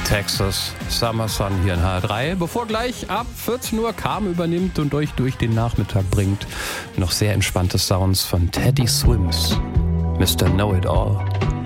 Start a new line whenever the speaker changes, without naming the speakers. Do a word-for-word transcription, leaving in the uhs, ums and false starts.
Texas, Summer Sun hier in H R drei. Bevor gleich ab vierzehn Uhr Carm übernimmt und euch durch den Nachmittag bringt, noch sehr entspannte Sounds von Teddy Swims, Mister Know-It-All.